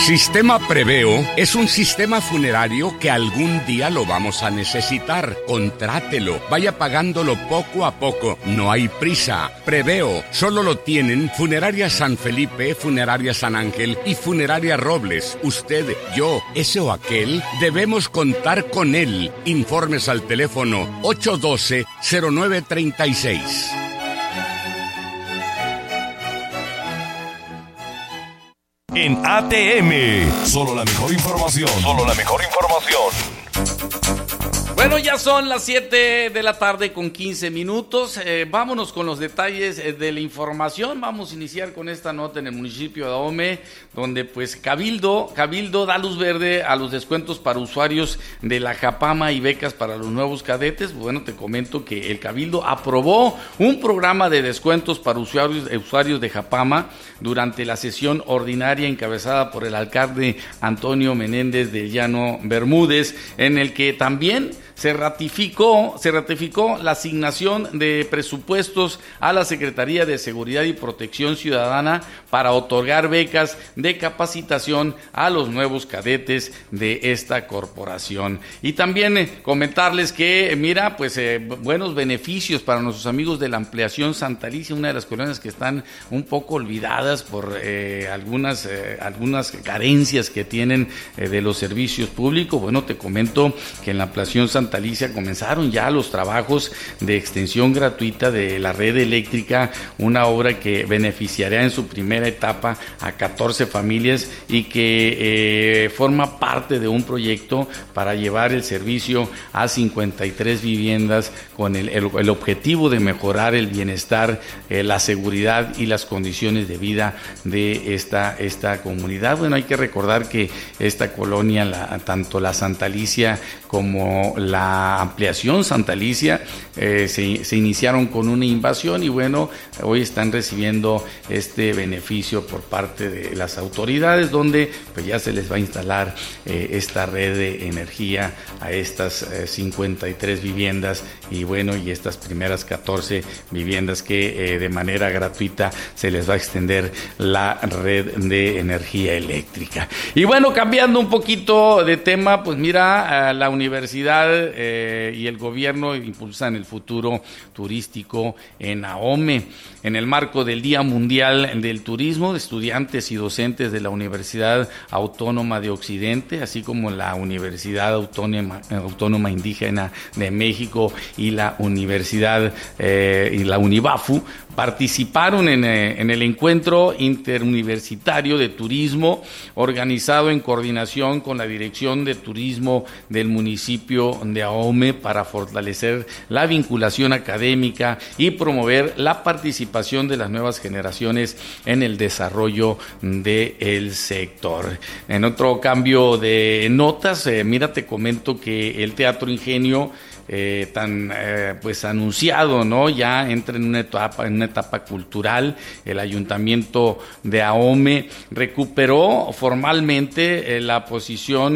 Sistema Preveo es un sistema funerario que algún día lo vamos a necesitar. Contrátelo, vaya pagándolo poco a poco. No hay prisa. Preveo solo lo tienen Funeraria San Felipe, Funeraria San Ángel y Funeraria Robles. Usted, yo, ese o aquel, debemos contar con él. Informes al teléfono 812-0936. En ATM, solo la mejor información. Solo la mejor información. Bueno, ya son las 7 de la tarde con 15 minutos. Vámonos con los detalles de la información. Vamos a iniciar con esta nota en el municipio de Ahome, donde pues Cabildo da luz verde a los descuentos para usuarios de la Japama y becas para los nuevos cadetes. Bueno, te comento que el Cabildo aprobó un programa de descuentos para usuarios de Japama durante la sesión ordinaria encabezada por el alcalde Antonio Menéndez de Llano Bermúdez, en el que también se ratificó la asignación de presupuestos a la Secretaría de Seguridad y Protección Ciudadana para otorgar becas de capacitación a los nuevos cadetes de esta corporación. Y también comentarles que, buenos beneficios para nuestros amigos de la ampliación Santa Alicia, una de las colonias que están un poco olvidadas por algunas carencias que tienen de los servicios públicos. Bueno, te comento que en la ampliación Santa Alicia comenzaron ya los trabajos de extensión gratuita de la red eléctrica, una obra que beneficiará en su primera etapa a 14 familias y que forma parte de un proyecto para llevar el servicio a 53 viviendas con el objetivo de mejorar el bienestar, la seguridad y las condiciones de vida de esta comunidad. Bueno, hay que recordar que esta colonia, tanto la Santa Alicia como la ampliación Santa Alicia se iniciaron con una invasión y bueno, hoy están recibiendo este beneficio por parte de las autoridades, donde pues ya se les va a instalar esta red de energía a estas 53 viviendas y bueno, y estas primeras 14 viviendas que de manera gratuita se les va a extender la red de energía eléctrica. Y bueno, cambiando un poquito de tema, pues mira, la universidad y el gobierno impulsan el futuro turístico en Ahome. En el marco del Día Mundial del Turismo, estudiantes y docentes de la Universidad Autónoma de Occidente, así como la Universidad Autónoma Indígena de México y la Universidad y la Univafu, participaron en el encuentro interuniversitario de turismo organizado en coordinación con la Dirección de Turismo del municipio de Ahome para fortalecer la vinculación académica y promover la participación de las nuevas generaciones en el desarrollo del sector. En otro cambio de notas, te comento que el Teatro Ingenio pues anunciado, ¿no? Ya entra en una etapa cultural. El Ayuntamiento de Ahome recuperó formalmente la posesión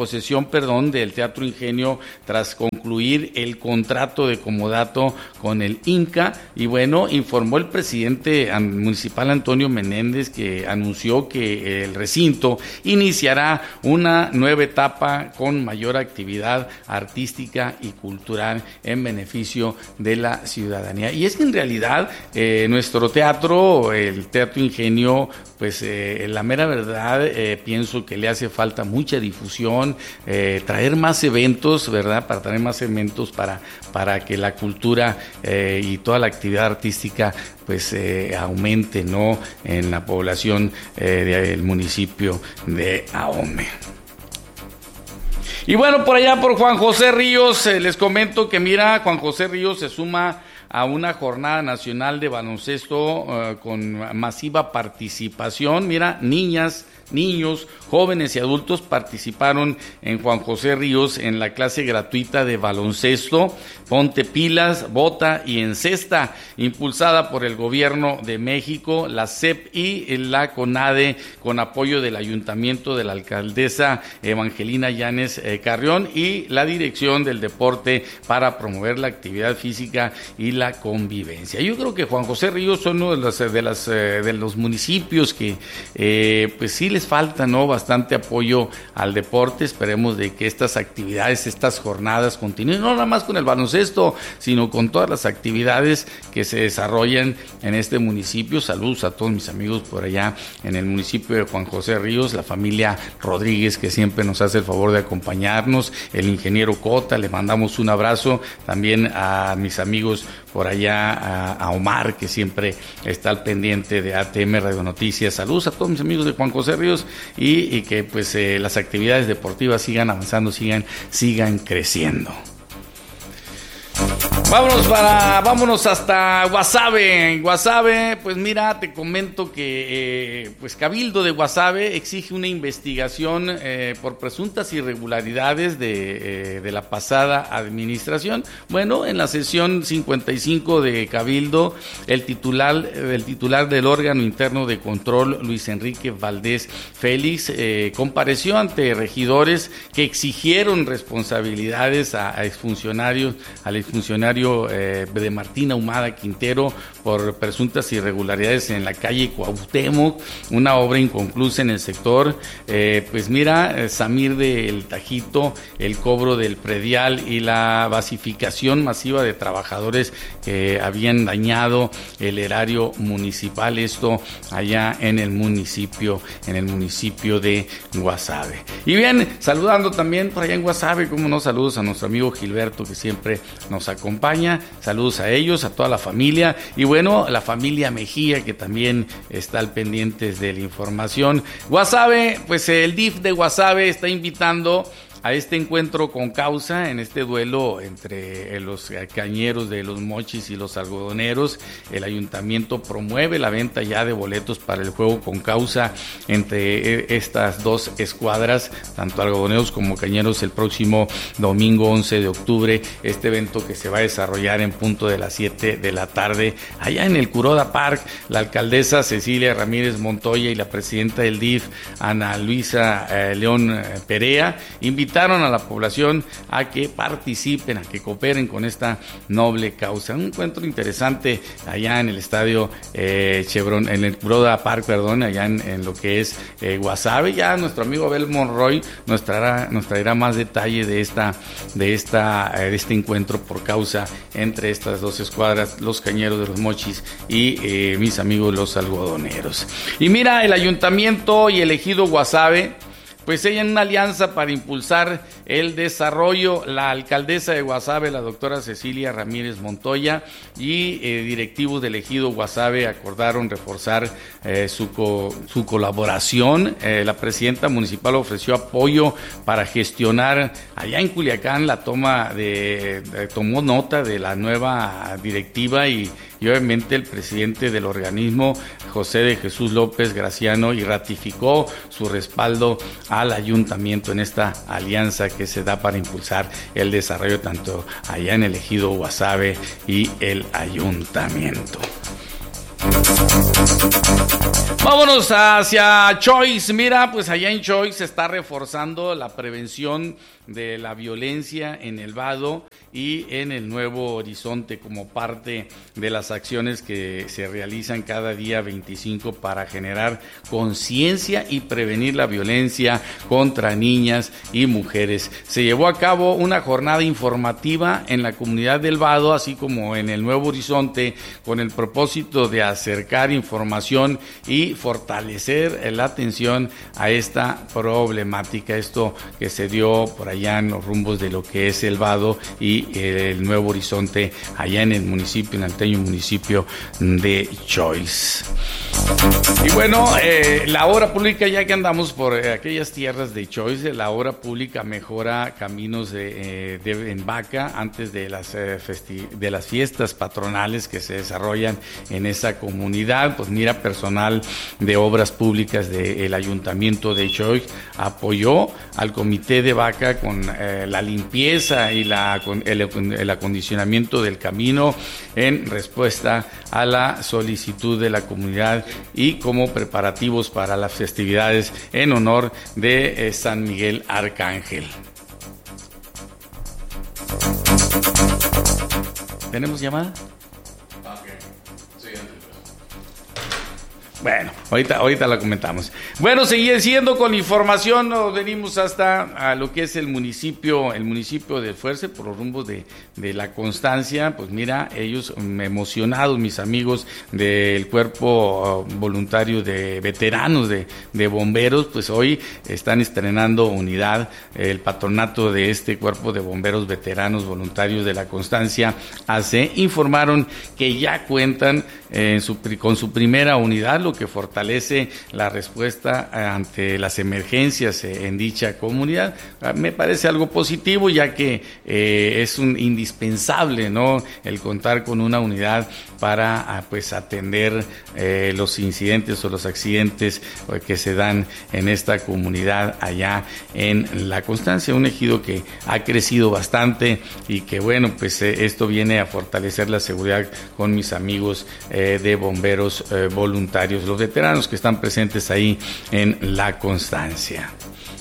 del Teatro Ingenio tras concluir el contrato de comodato con el INCA y bueno, informó el presidente municipal Antonio Menéndez que anunció que el recinto iniciará una nueva etapa con mayor actividad artística y cultural en beneficio de la ciudadanía. Y es que en realidad nuestro teatro, el Teatro Ingenio, pues la mera verdad pienso que le hace falta mucha difusión, traer más eventos, ¿verdad? Para traer más eventos para que la cultura y toda la actividad artística pues aumente, ¿no? En la población del municipio de Ahome. Y bueno, por allá por Juan José Ríos, les comento que Juan José Ríos se suma a una jornada nacional de baloncesto con masiva participación. Niñas, niños, jóvenes y adultos participaron en Juan José Ríos en la clase gratuita de baloncesto Ponte Pilas, Bota y Encesta, impulsada por el Gobierno de México, la SEP y la CONADE, con apoyo del Ayuntamiento de la alcaldesa Evangelina Llanes Carrión y la Dirección del Deporte para promover la actividad física y la convivencia. Yo creo que Juan José Ríos son uno de los municipios que pues sí les falta, ¿no?, bastante apoyo al deporte. Esperemos de que estas actividades, estas jornadas continúen, no nada más con el baloncesto, sino con todas las actividades que se desarrollan en este municipio. Saludos a todos mis amigos por allá en el municipio de Juan José Ríos, la familia Rodríguez, que siempre nos hace el favor de acompañarnos, el ingeniero Cota, le mandamos un abrazo, también a mis amigos por allá, a Omar, que siempre está al pendiente de ATM Radio Noticias. Saludos a todos mis amigos de Juan José Ríos y que pues las actividades deportivas sigan avanzando, sigan creciendo. Vámonos hasta Guasave. En Guasave, pues mira, te comento que pues Cabildo de Guasave exige una investigación por presuntas irregularidades de la pasada administración. Bueno, en la sesión 55 de Cabildo, el titular del órgano interno de control, Luis Enrique Valdés Félix, compareció ante regidores que exigieron responsabilidades al exfuncionario de Martín Ahumada Quintero por presuntas irregularidades en la calle Cuauhtémoc, una obra inconclusa en el sector. Pues mira, Samir del Tajito, el cobro del predial y la basificación masiva de trabajadores que habían dañado el erario municipal, esto allá en el municipio de Guasave. Y bien, saludando también por allá en Guasave, como no, saludos a nuestro amigo Gilberto, que siempre nos acompaña, saludos a ellos, a toda la familia, y bueno, la familia Mejía, que también está al pendiente de la información. Guasave, pues el DIF de Guasave está invitando a este encuentro con causa, en este duelo entre los cañeros de Los Mochis y los algodoneros. El ayuntamiento promueve la venta ya de boletos para el juego con causa entre estas dos escuadras, tanto algodoneros como cañeros, el próximo domingo 11 de octubre, este evento que se va a desarrollar en punto de las 7 de la tarde, allá en el Kuroda Park. La alcaldesa Cecilia Ramírez Montoya y la presidenta del DIF, Ana Luisa León Perea, invitaron a la población a que participen, a que cooperen con esta noble causa. Un encuentro interesante allá en el estadio Chevron, en el Kuroda Park, allá en lo que es Guasave. Ya nuestro amigo Abel Monroy nos traerá más detalle de este encuentro por causa entre estas dos escuadras, los cañeros de Los Mochis y mis amigos los algodoneros. Y mira, el ayuntamiento y el ejido Guasave, pues ella en una alianza para impulsar el desarrollo, la alcaldesa de Guasave, la doctora Cecilia Ramírez Montoya, y directivos del ejido Guasave acordaron reforzar su colaboración. La presidenta municipal ofreció apoyo para gestionar allá en Culiacán tomó nota de la nueva directiva y obviamente el presidente del organismo, José de Jesús López Graciano, y ratificó su respaldo al ayuntamiento en esta alianza que se da para impulsar el desarrollo tanto allá en el ejido Guasave y el ayuntamiento. Vámonos hacia Choice. Mira, pues allá en Choice se está reforzando la prevención de la violencia en el Vado y en el Nuevo Horizonte como parte de las acciones que se realizan cada día 25 para generar conciencia y prevenir la violencia contra niñas y mujeres. Se llevó a cabo una jornada informativa en la comunidad del Vado, así como en el Nuevo Horizonte, con el propósito de acercar información y fortalecer la atención a esta problemática. Esto que se dio por allá en los rumbos de lo que es el Vado y el Nuevo Horizonte, allá en el municipio, en el alteño municipio de Choice. Y bueno, la obra pública, ya que andamos por aquellas tierras de Choice, la obra pública mejora caminos en Vaca antes de las fiestas patronales que se desarrollan en esa comunidad. Pues mira, personal de obras públicas del ayuntamiento de Choice apoyó al comité de Vaca con la limpieza y el acondicionamiento del camino en respuesta a la solicitud de la comunidad y como preparativos para las festividades en honor de San Miguel Arcángel. ¿Tenemos llamada? Bueno, ahorita la comentamos. Bueno, siguiendo con la información, nos venimos hasta a lo que es el municipio de Fuerce, por los rumbos de La Constancia. Pues mira, ellos emocionados, mis amigos del cuerpo voluntario de veteranos de bomberos, pues hoy están estrenando unidad. El patronato de este cuerpo de bomberos veteranos voluntarios de La Constancia AC informaron que ya cuentan con su primera unidad, lo que fortalece la respuesta ante las emergencias en dicha comunidad. Me parece algo positivo, ya que es un indispensable, ¿no?, el contar con una unidad para pues atender los incidentes o los accidentes que se dan en esta comunidad allá en La Constancia, un ejido que ha crecido bastante y que bueno, pues esto viene a fortalecer la seguridad con mis amigos de bomberos voluntarios, los veteranos que están presentes ahí en La Constancia.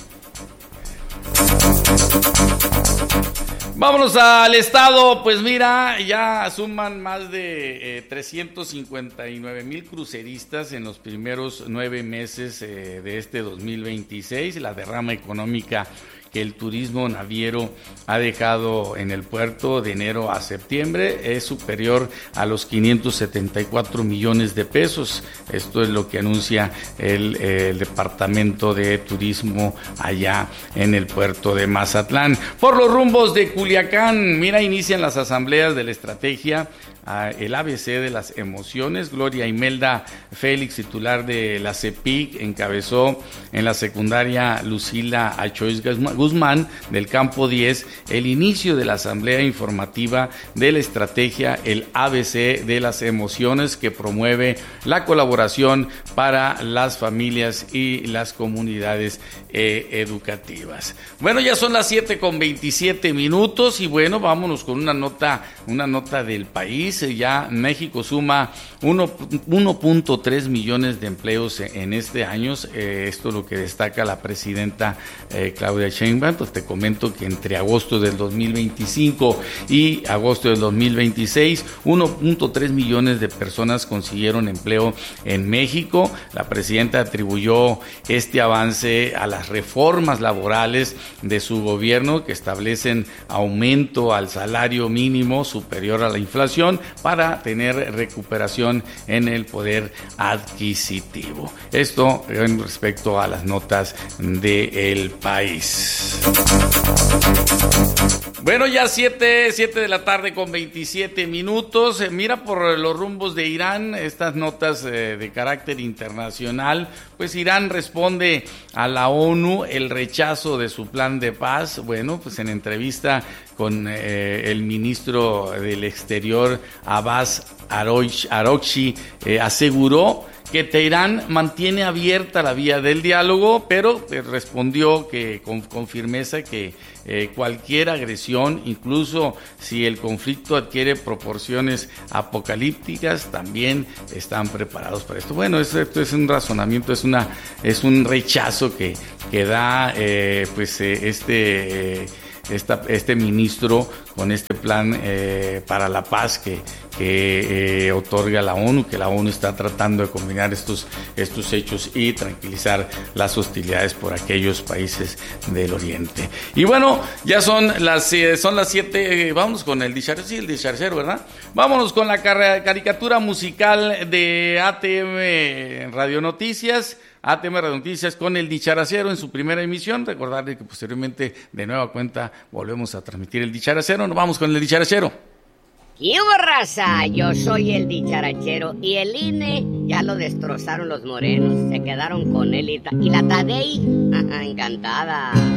Vámonos al estado, pues mira, ya suman más de 359,000 cruceristas en los primeros 9 meses de este 2026. La derrama económica que el turismo naviero ha dejado en el puerto de enero a septiembre es superior a los 574 millones de pesos. Esto es lo que anuncia el Departamento de Turismo allá en el puerto de Mazatlán. Por los rumbos de Culiacán, mira, inician las asambleas de la estrategia, el ABC de las emociones. Gloria Imelda Félix, titular de la CEPIC, encabezó en la secundaria Lucila Achois Guzmán del campo 10 el inicio de la asamblea informativa de la estrategia, el ABC de las emociones, que promueve la colaboración para las familias y las comunidades educativas. Bueno, ya son las 7:27 y bueno, vámonos con una nota del país. Ya México suma 1.3 millones de empleos en este año. Esto es lo que destaca la presidenta Claudia Sheinbaum. Pues te comento que entre agosto del 2025 y agosto del 2026, 1.3 millones de personas consiguieron empleo en México. La presidenta atribuyó este avance a las reformas laborales de su gobierno, que establecen aumento al salario mínimo superior a la inflación para tener recuperación en el poder adquisitivo. Esto en respecto a las notas del país. Bueno, ya 7:27 Mira, por los rumbos de Irán, estas notas de carácter internacional, pues Irán responde a la ONU el rechazo de su plan de paz. Bueno, pues en entrevista con el ministro del Exterior, Abbas Araghchi, aseguró que Teherán mantiene abierta la vía del diálogo, pero respondió que con firmeza que cualquier agresión, incluso si el conflicto adquiere proporciones apocalípticas, también están preparados para esto. Bueno, esto es un razonamiento, es un rechazo que da este ministro con este plan para la paz que otorga la ONU, que la ONU está tratando de combinar estos hechos y tranquilizar las hostilidades por aquellos países del Oriente. Y bueno, ya son las 7, vamos con el dicharachero, ¿verdad? Vámonos con la caricatura musical de ATM Radio Noticias. ATM Radio Noticias con el dicharacero en su primera emisión. Recordarle que posteriormente, de nueva cuenta, volvemos a transmitir el dicharacero. Nos vamos con el dicharacero. ¿Qué hubo, raza? Yo soy el dicharachero y el INE ya lo destrozaron los morenos. Se quedaron con él y la Tadei. Encantada.